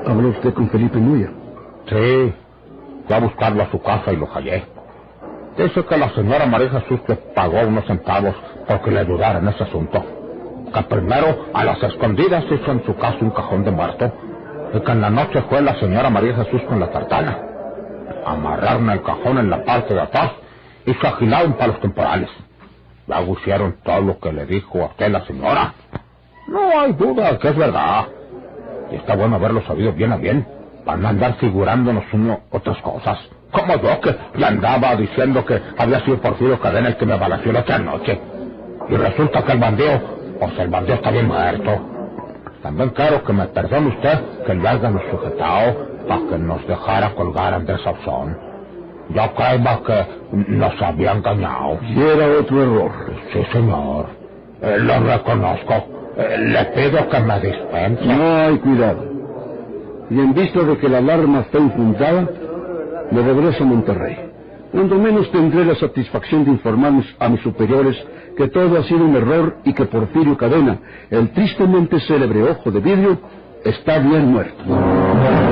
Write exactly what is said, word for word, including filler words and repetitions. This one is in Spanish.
¿Habló usted con Felipe Moya? Sí, fui a buscarlo a su casa y lo hallé. Dice que la señora María Jesús le pagó unos centavos porque le ayudara en ese asunto. Que primero, a las escondidas, hizo en su casa un cajón de muerto. Y que en la noche fue la señora María Jesús con la tartana. Amarraron el cajón en la parte de atrás y se agilaron para los temporales. Luego hicieron todo lo que le dijo a usted la señora. No hay duda de que es verdad. Y está bueno haberlo sabido bien a bien, para no andar figurándonos uno otras cosas. Como yo, que le andaba diciendo que había sido Porfirio Cadena el que me balació la otra noche. Y resulta que el bandido, pues el bandido está bien muerto. También quiero que me perdone usted que le hayan sujetado para que nos dejara colgar a Andrés Sauzón. Yo creo que nos había engañado. Y era otro error. Sí, señor. Eh, lo reconozco. Eh, le pido que me dispense. No hay cuidado. Y en vista de que la alarma está infundada, me regreso a Monterrey. Cuando menos tendré la satisfacción de informarnos a mis superiores que todo ha sido un error y que Porfirio Cadena, el tristemente célebre Ojo de Vidrio, está bien muerto.